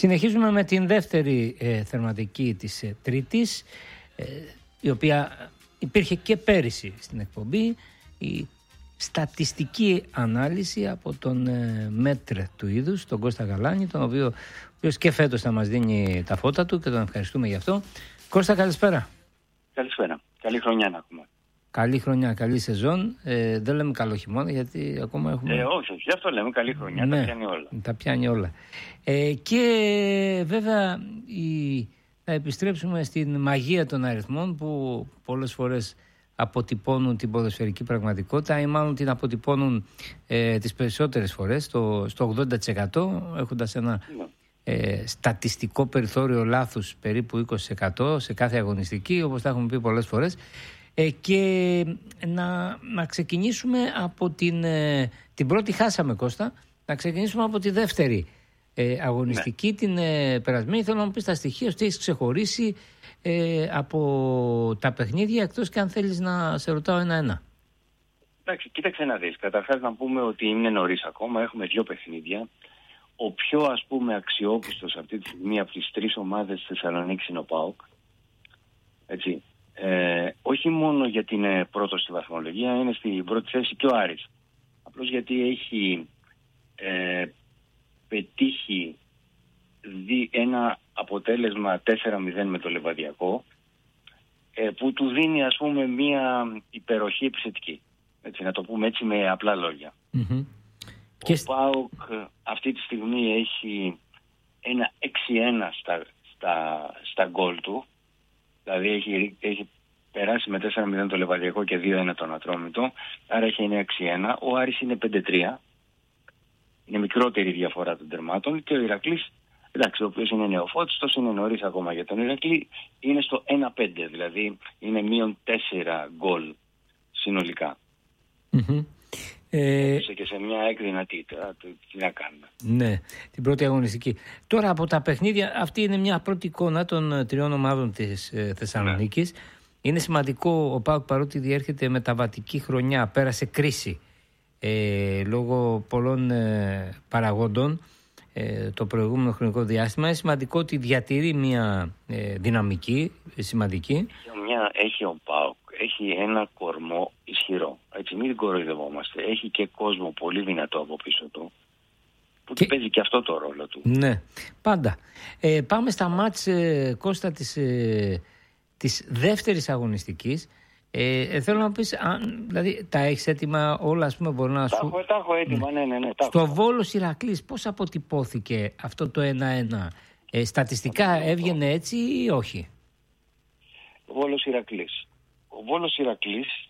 Συνεχίζουμε με την δεύτερη θεματική της Τρίτης, η οποία υπήρχε και πέρυσι στην εκπομπή, η στατιστική ανάλυση από τον μέτρ του είδους, τον Κώστα Γαλάνη, τον οποίος και φέτος θα μας δίνει τα φώτα του και τον ευχαριστούμε γι' αυτό. Κώστα, καλησπέρα. Καλησπέρα. Καλή χρονιά να έχουμε. Καλή χρονιά, καλή σεζόν. Δεν λέμε καλό χειμώνα γιατί ακόμα έχουμε... όχι, γι' αυτό λέμε καλή χρονιά. Ναι, τα πιάνει όλα. Τα πιάνει όλα. Και βέβαια θα επιστρέψουμε στην μαγεία των αριθμών που πολλές φορές αποτυπώνουν την ποδοσφαιρική πραγματικότητα ή μάλλον την αποτυπώνουν τις περισσότερες φορές στο 80%, έχοντας ένα στατιστικό περιθώριο λάθους περίπου 20% σε κάθε αγωνιστική, όπως τα έχουμε πει πολλές φορές. Και να ξεκινήσουμε από την πρώτη χάσαμε, Κώστα, να ξεκινήσουμε από τη δεύτερη αγωνιστική, την περασμένη. Θέλω να μου πεις τα στοιχεία ότι έχεις ξεχωρίσει από τα παιχνίδια, εκτός και αν θέλεις να σε ρωτάω ένα-ένα. Εντάξει, κοίταξε να δεις. Καταρχάς να πούμε ότι είναι νωρίς ακόμα, έχουμε 2 παιχνίδια. Ο πιο αξιόπιστος αυτή τη στιγμή από τις 3 ομάδες της Θεσσαλονίκης είναι ο ΠΑΟΚ. Έτσι. Όχι μόνο γιατί είναι πρώτος στη βαθμολογία, είναι στην πρώτη θέση και ο Άρης. Απλώς γιατί έχει πετύχει ένα αποτέλεσμα 4-0 με το Λεβαδιακό, που του δίνει ας πούμε μια υπεροχή επιθετική. Έτσι, να το πούμε έτσι με απλά λόγια. Mm-hmm. Ο ΠΑΟΚ αυτή τη στιγμή έχει ένα 6-1 στα γκολ του. Δηλαδή έχει περάσει με 4-0 το Λεβαδιακό και 2-1 τον Ατρόμητο. Άρα έχει ένα 6-1. Ο Άρης είναι 5-3. Είναι μικρότερη η διαφορά των τερμάτων. Και ο Ηρακλής, εντάξει, ο οποίος είναι νεοφώτιστος, είναι νωρίς ακόμα για τον Ηρακλή, είναι στο 1-5. Δηλαδή είναι μείον 4 γκολ συνολικά. Mm-hmm. Και σε μια εκδυνατή, τι να κάνουμε. Ναι, την πρώτη αγωνιστική. Τώρα από τα παιχνίδια, αυτή είναι μια πρώτη εικόνα των 3 ομάδων της Θεσσαλονίκης. Ναι. Είναι σημαντικό ο ΠΑΟΚ, παρότι διέρχεται μεταβατική χρονιά, πέρασε κρίση λόγω πολλών παραγόντων το προηγούμενο χρονικό διάστημα. Είναι σημαντικό ότι διατηρεί μια δυναμική σημαντική. Έχει ο ΠΑΟΚ, έχει ένα κορμό ισχυρό. Έτσι, μην κοροϊδευόμαστε. Έχει και κόσμο πολύ δυνατό από πίσω του, που και παίζει και αυτό το ρόλο του. Ναι, πάντα. Πάμε στα μάτς, Κώστα, της δεύτερης αγωνιστικής. Θέλω να πεις, δηλαδή τα έχεις έτοιμα όλα, ας πούμε, μπορώ να σου... Τα έχω έτοιμα, ναι. Στο Βόλος Ηρακλής πώς αποτυπώθηκε αυτό το 1-1? Στατιστικά έβγαινε έτσι ή όχι? Ο Βόλος Ηρακλής. Ο Βόλος Ηρακλής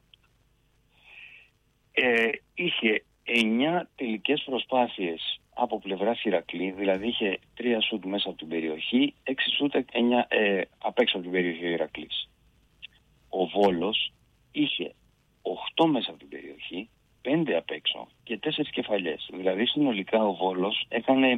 είχε 9 τελικές προσπάθειες από πλευράς Ηρακλή, δηλαδή είχε 3 σουτ μέσα από την περιοχή, 6 σουτ απ' έξω από την περιοχή ο Ηρακλής. Ο Βόλος είχε 8 μέσα από την περιοχή, 5 απ' έξω και 4 κεφαλιές. Δηλαδή συνολικά ο Βόλος έκανε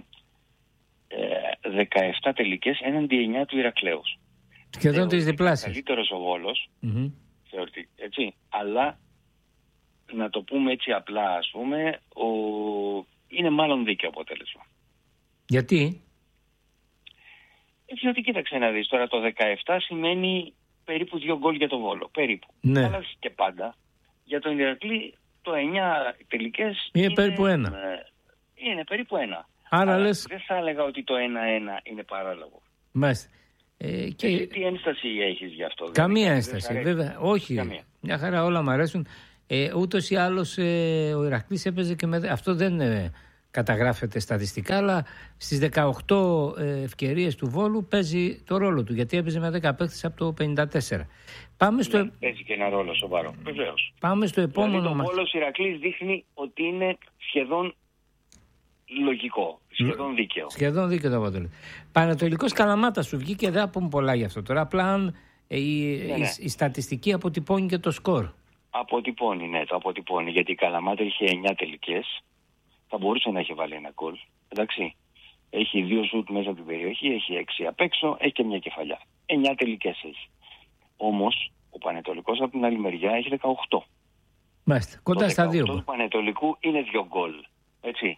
17 τελικές έναντι 9 του Ηρακλέους. Σχεδόν τις διπλάσεις. Καλύτερος ο Βόλος, θεωρητικά, έτσι, αλλά να το πούμε έτσι απλά, ας πούμε, είναι μάλλον δίκαιο αποτέλεσμα. Γιατί? Διότι κοίταξε να δεις, τώρα το 17 σημαίνει περίπου 2 γκολ για το Βόλο, περίπου. Ναι. Αλλά και πάντα. Για τον Ηρακλή το 9 τελικές είναι περίπου 1. Είναι περίπου 1. Άρα λες... δεν θα έλεγα ότι το 1-1 είναι παράλογο. Μάλιστα. Τι ένσταση έχεις γι' αυτό? Καμία ένσταση, βέβαια. Όχι. Καμία. Μια χαρά, όλα μου αρέσουν. Ούτως ή άλλως ο Ηρακλής έπαιζε και με... Αυτό δεν καταγράφεται στατιστικά, αλλά στις 18 ευκαιρίες του Βόλου παίζει το ρόλο του, γιατί έπαιζε με 10 παίκτες από το 54. Πάμε στο... Ναι, παίζει και ένα ρόλο σοβαρό, βεβαίως. Πάμε στο επόμενο. Δηλαδή, το Βόλος Ηρακλής δείχνει ότι είναι σχεδόν λογικό, σχεδόν δίκαιο. Σχεδόν δίκαιο το αποτέλεσμα. Πανετολικός Καλαμάτα σου βγήκε, δεν θα πούμε πολλά γι' αυτό τώρα. Απλά η στατιστική αποτυπώνει και το σκορ. Αποτυπώνει, ναι, το αποτυπώνει. Γιατί η Καλαμάτα είχε 9 τελικές. Θα μπορούσε να έχει βάλει ένα γκολ. Εντάξει. Έχει 2 σουτ μέσα από την περιοχή, έχει 6 απ' έξω, έχει και μια κεφαλιά. 9 τελικές έχει. Όμως ο Πανετολικός από την άλλη μεριά έχει 18. Μάλιστα, κοντά στα 2. Το Πανετολικού είναι 2 γκολ. Έτσι.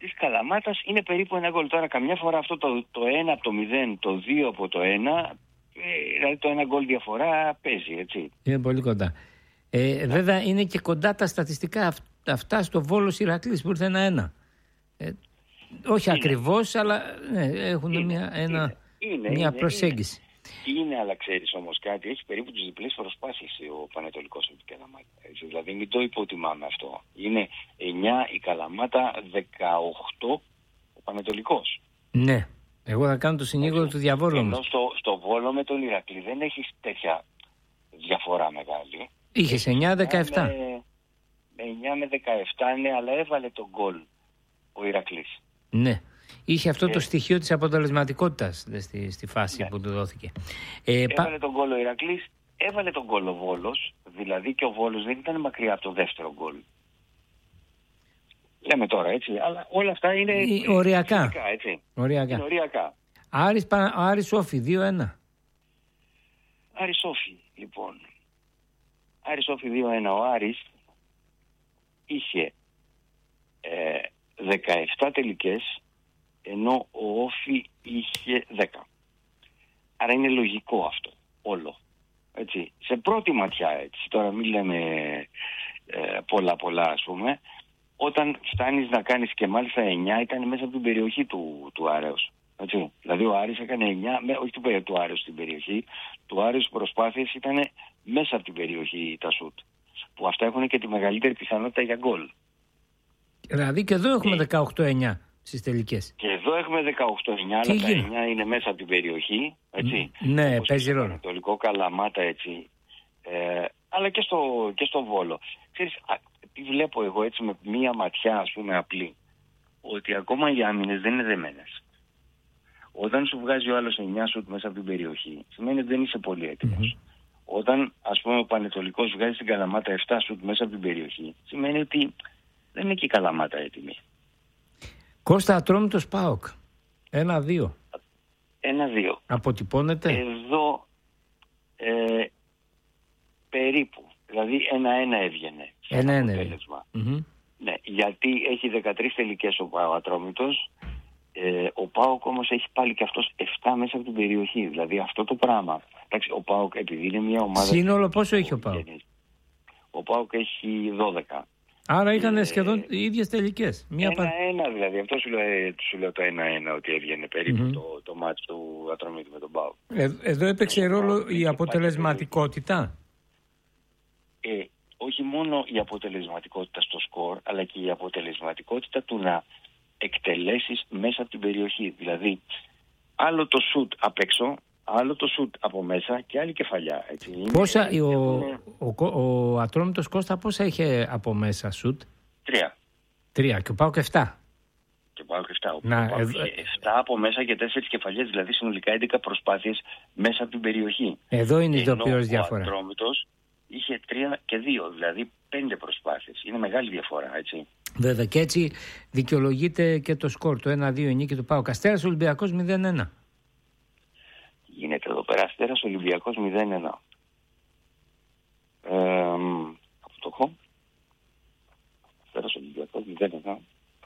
της Καλαμάτας είναι περίπου ένα γκολ. Τώρα καμιά φορά αυτό το 1 από το 0, το 2 από το 1, δηλαδή το 1 γκολ διαφορά παίζει, έτσι. Είναι πολύ κοντά. Βέβαια είναι και κοντά τα στατιστικά αυτά στο Βόλος Ηρακλής που ήρθε 1-1. Όχι ακριβώς, αλλά έχουν μια προσέγγιση. Είναι, αλλά ξέρεις όμως κάτι, έχει περίπου τις διπλές προσπάθειες ο Πανετολικός από την Καλαμάτα. Δηλαδή μην το υποτιμάμε αυτό. Είναι 9 η Καλαμάτα, 18 ο Πανετολικός. Ναι, εγώ θα κάνω το συνήγορο του διαβόλου. Ενώ στο Βόλο με τον Ηρακλή δεν έχει τέτοια διαφορά μεγάλη. Είχες 9-17. 9 με 17, ναι, αλλά έβαλε τον γκολ ο Ηρακλής. Ναι. Είχε αυτό το στοιχείο της αποτελεσματικότητας στη φάση που του δόθηκε. Έβαλε τον γκολ ο Ηρακλής, έβαλε τον γκολ ο Βόλος, δηλαδή και ο Βόλος δεν ήταν μακριά από το δεύτερο γκολ. Λέμε τώρα, έτσι, αλλά όλα αυτά είναι οριακά. Φυσικά, έτσι. Οριακά. Οριακά. Άρης Όφη 2-1. Άρης Όφη, λοιπόν. Άρης Όφη 2-1. Ο Άρης είχε 17 τελικές, ενώ ο Όφη είχε 10. Άρα είναι λογικό αυτό όλο. Έτσι. Σε πρώτη ματιά, έτσι. Τώρα μην λέμε πολλά ας πούμε. Όταν φτάνεις να κάνεις, και μάλιστα 9 ήταν μέσα από την περιοχή του Άρεως. Έτσι. Δηλαδή ο Άρης έκανε 9, όχι του Άρεως στην περιοχή, του Άρεως προσπάθειες ήταν μέσα από την περιοχή τα σουτ. Που αυτά έχουν και τη μεγαλύτερη πιθανότητα για γκολ. Δηλαδή και εδώ έχουμε 18-9 στις τελικές. Και εδώ έχουμε 18-9, αλλά τα 9 είναι μέσα από την περιοχή. Έτσι. Ναι, όπως παίζει ρόλο. Ανατολικό Καλαμάτα, έτσι. Αλλά και στο Βόλο. Ξέρεις, τι βλέπω εγώ έτσι με μία ματιά, ας πούμε, απλή, ότι ακόμα οι άμυνες δεν είναι δεμένες. Όταν σου βγάζει ο άλλος 9 σουτ μέσα από την περιοχή, σημαίνει ότι δεν είσαι πολύ έτοιμος. Όταν, ας πούμε, ο Πανετολικός βγάζει στην Καλαμάτα 7 σουτ μέσα από την περιοχή, σημαίνει ότι δεν είναι και η Καλαμάτα έτοιμη. Κώστα, Ατρόμητος ΠΑΟΚ 1-2. 1-2. Αποτυπώνεται. Εδώ περίπου. Δηλαδή 1-1 έβγαινε. 1-1. Ναι, γιατί έχει 13 τελικές ο Ατρόμητος. Ο ΠΑΟΚ όμως έχει πάλι και αυτός 7 μέσα από την περιοχή. Δηλαδή αυτό το πράγμα. Εντάξει, ο ΠΑΟΚ επειδή είναι μια ομάδα... Σύνολο πόσο έχει ο ΠΑΟΚ? Ο ΠΑΟΚ έχει 12. Άρα είχαν σχεδόν οι ίδιες τελικές. 1-1 δηλαδή. Αυτό σου λέω το 1-1, ότι έβγαινε περίπου το μάτς του Ατρομήτου με τον ΠΑΟΚ. Εδώ έπαιξε ρόλο η αποτελεσματικότητα. Όχι μόνο η αποτελεσματικότητα στο σκορ, αλλά και η αποτελεσματικότητα του να εκτελέσεις μέσα από την περιοχή. Δηλαδή, άλλο το σουτ απ' έξω, άλλο το σουτ από μέσα και άλλη κεφαλιά. Έτσι. Πόσα, ο Ατρόμητος Κώστα πόσα είχε από μέσα σουτ? 3 και ο ΠΑΟΚ 7. Και ο ΠΑΟΚ 7. 7 από μέσα και 4 κεφαλιές, δηλαδή συνολικά 11 προσπάθειες μέσα από την περιοχή. Εδώ είναι η ειδοποιώς διαφορά. Ο Ατρόμητος είχε 3 και 2, δηλαδή 5 προσπάθειες. Είναι μεγάλη διαφορά, έτσι. Βέβαια, και έτσι δικαιολογείται και το σκορ, το 1-2 νίκη του ΠΑΟΚ. Αστέρας Ολυμπιακός 0-1. Γίνεται εδώ πέρα, Αστέρας Ολυμπιακός 0-1. Από το έχω. Αστέρας Ολυμπιακός 0-1.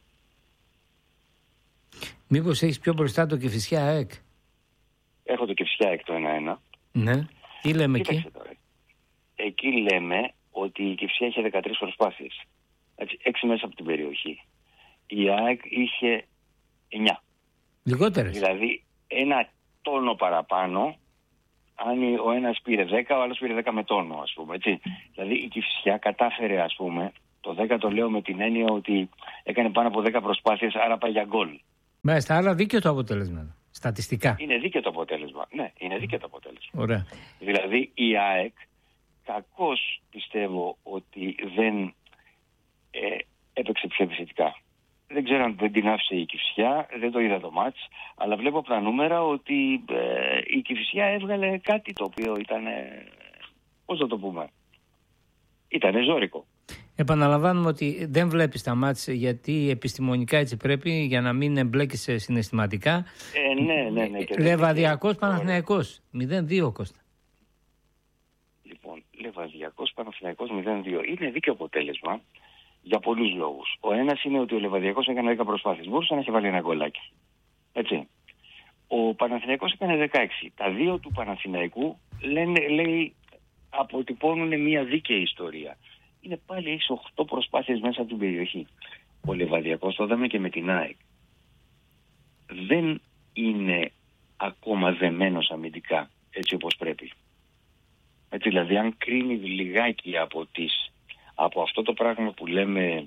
Μήπως έχεις πιο μπροστά το Κηφισιά ΑΕΚ? Έχω το Κηφισιά ΑΕΚ το 1-1. Ναι. Τι λέμε εκεί? Τώρα. Εκεί λέμε ότι η Κηφισιά είχε 13 προσπάθειες. 6 μέσα από την περιοχή. Η ΑΕΚ είχε 9. Λιγότερες. Δηλαδή ένα τόνο παραπάνω, αν ο ένας πήρε 10, ο άλλος πήρε 10 με τόνο, ας πούμε. Έτσι. Δηλαδή η Κηφισιά κατάφερε, ας πούμε, το 10 το λέω με την έννοια ότι έκανε πάνω από 10 προσπάθειες, άρα πάει για γκολ. Μάλιστα, άρα δίκαιο το αποτέλεσμα. Στατιστικά. Είναι δίκαιο το αποτέλεσμα. Ναι, είναι δίκαιο το αποτέλεσμα. Ωραία. Δηλαδή η ΑΕΚ, κακώς πιστεύω ότι δεν έπαιξε πιο επιθετικά. Δεν ξέρω αν δεν την άφησε η Κηφισιά, δεν το είδα το μάτς, αλλά βλέπω από τα νούμερα ότι η Κηφισιά έβγαλε κάτι το οποίο ήταν, πώς θα το πούμε, ήταν ζώρικο. Επαναλαμβάνουμε ότι δεν βλέπεις τα μάτς γιατί επιστημονικά έτσι πρέπει, για να μην εμπλέκεις συναισθηματικά. Ναι. Λεβαδιακός Παναθηναϊκός 0-2, Κώστα. Λοιπόν, Λεβαδιακός Παναθηναϊκός 0-2. Είναι δίκαιο αποτέλεσμα. Για πολλούς λόγους. Ο ένας είναι ότι ο Λιβαδιακός έκανε 10 προσπάθειες. Μπορούσε να έχει βάλει ένα γκολάκι. Έτσι. Ο Παναθηναϊκός έκανε 16. Τα 2 του Παναθηναϊκού λέει, αποτυπώνουν μια δίκαιη ιστορία. Είναι πάλι, έχει 8 προσπάθειες μέσα από την περιοχή. Ο Λιβαδιακός, το είδαμε και με την ΑΕΚ, δεν είναι ακόμα δεμένος αμυντικά έτσι όπως πρέπει. Έτσι, δηλαδή αν κρίνει λιγάκι από αυτό το πράγμα που λέμε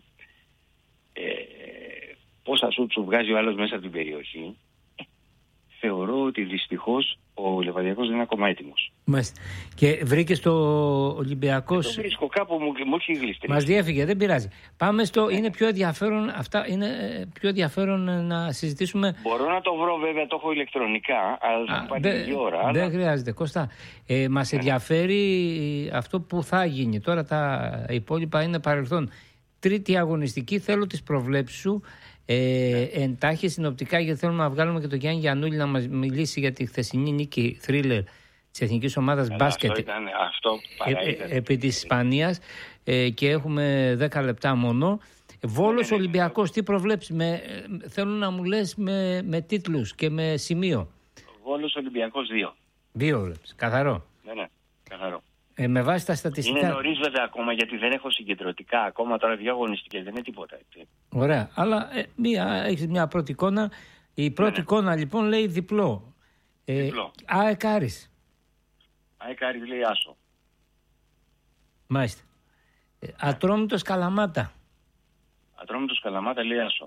πόσα σουτ σου βγάζει ο άλλος μέσα από την περιοχή, θεωρώ ότι δυστυχώς ο Λιβαδιακός δεν είναι ακόμα έτοιμος. Μάλιστα. Και βρήκε το Ολυμπιακός. Το βρίσκω κάπου, μου έχει γλιστρήσει. Μας διέφυγε, δεν πειράζει. Πάμε στο. Είναι πιο ενδιαφέρον αυτά. Είναι πιο ενδιαφέρον να συζητήσουμε. Μπορώ να το βρω, βέβαια, το έχω ηλεκτρονικά, αλλά θα πάρει λίγη ώρα. Δεν χρειάζεται, Κώστα. Μας ενδιαφέρει αυτό που θα γίνει. Τώρα τα υπόλοιπα είναι παρελθόν. Τρίτη αγωνιστική, θέλω τις προβλέψεις σου. Εντάχει συνοπτικά, γιατί θέλουμε να βγάλουμε και τον Γιάννη Γιαννούλη να μας μιλήσει για τη χθεσινή νίκη θρίλερ της εθνικής ομάδας μπάσκετ επί της Ισπανίας, και έχουμε 10 λεπτά μόνο. Βόλος Ολυμπιακός, τι προβλέψεις? Θέλω να μου λες με τίτλους και με σημείο. Βόλος Ολυμπιακός 2. 2 βλέπεις, καθαρό. Ναι, καθαρό. Με βάση τα στατιστικά. Είναι νωρίς βέβαια ακόμα, γιατί δεν έχω συγκεντρωτικά ακόμα, τώρα 2 αγωνιστικές, δεν είναι τίποτα. Έτσι. Ωραία, αλλά έχεις μια πρώτη εικόνα. Η πρώτη εικόνα λοιπόν λέει διπλό. ΑΕΚ Άρης. ΑΕΚ Άρης λέει άσο. Μάλιστα. Ατρόμητος Καλαμάτα. Ατρόμητος Καλαμάτα λέει άσο.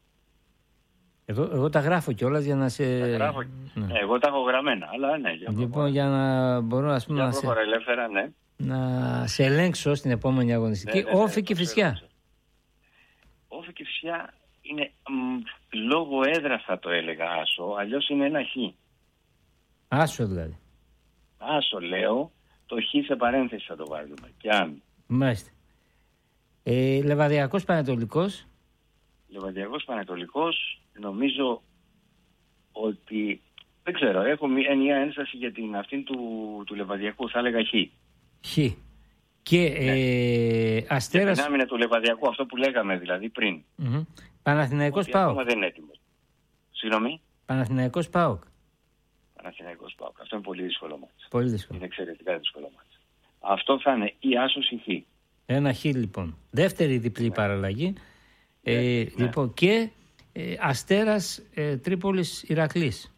Εγώ τα γράφω κιόλας για να σε... Τα γράφω. Ναι, εγώ τα έχω γραμμένα, αλλά ναι. Λοιπόν, για να μπορώ ελεύθερα, ναι. Να σε ελέγξω στην επόμενη αγωνιστική. Όφη Κηφισιά. Όφη Κηφισιά είναι λόγω έδρα, θα το έλεγα άσο, αλλιώς είναι ένα χ. Άσο δηλαδή. Άσο λέω, το χ σε παρένθεση θα το βάλουμε. Και αν. Μάλιστα. Λεβαδιακός Πανετολικός. Λεβαδιακός Πανετολικός, νομίζω ότι, δεν ξέρω, έχω μια ένσταση για την αυτήν του Λεβαδιακού, θα έλεγα χ. Χ. Και Αστέρας... Για την άμυνα του Λεβαδιακού, αυτό που λέγαμε δηλαδή πριν. Παναθηναϊκός ΠΑΟΚ. Ακόμα δεν είναι έτοιμος. Συγγνώμη. Παναθηναϊκός ΠΑΟΚ. Παναθηναϊκός ΠΑΟΚ. Αυτό είναι πολύ δύσκολο μάτς. Πολύ δύσκολο. Είναι εξαιρετικά δύσκολο μάτς. Αυτό θα είναι ή άσος ή χ. Ένα χ λοιπόν. Δεύτερη διπλή παραλλαγή. Λοιπόν, και Αστέρας Τρίπολης Ηρακλής.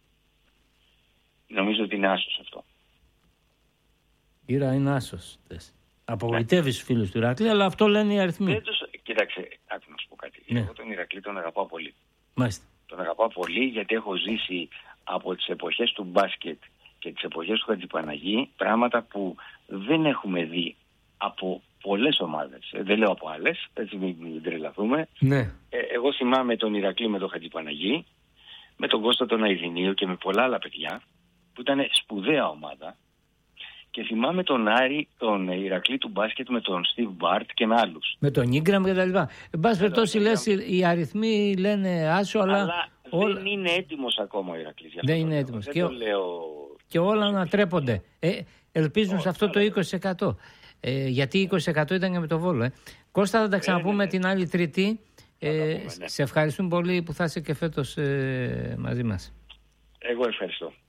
Νομίζω ότι είναι άσος αυτό. Ήρα είναι άσος. Απογοητεύεις τους φίλους του Ηρακλή, αλλά αυτό λένε οι αριθμοί. Κοίταξε, άκου να σου πω κάτι. Εγώ τον Ηρακλή τον αγαπάω πολύ. Μάλιστα. Τον αγαπάω πολύ γιατί έχω ζήσει από τις εποχές του μπάσκετ και τις εποχές του Χατζηπαναγή πράγματα που δεν έχουμε δει από πολλές ομάδες. Δεν λέω από άλλες, έτσι μην τρελαθούμε. Ναι. Εγώ θυμάμαι τον Ηρακλή με τον Χατζηπαναγή, με τον Κώστα τον Αηδινίου και με πολλά άλλα παιδιά που ήταν σπουδαία ομάδα. Και θυμάμαι τον Άρη, τον Ηρακλή του μπάσκετ με τον Στιβ Μπάρτ και με άλλους. Με τον Ίγκραμ και τα λοιπά. Εν πάση περιπτώσει λες, οι αριθμοί λένε άσο, αλλά δεν είναι έτοιμος ακόμα ο Ηρακλής. Δεν είναι έτοιμος. Και όλα ανατρέπονται. Ελπίζουν σε αυτό το 20%. Γιατί 20% ήταν και με το Βόλο. Κώστα, θα τα ξαναπούμε την άλλη Τρίτη. Σε ευχαριστούμε πολύ που θα είσαι και φέτος μαζί μας. Εγώ ευχαριστώ.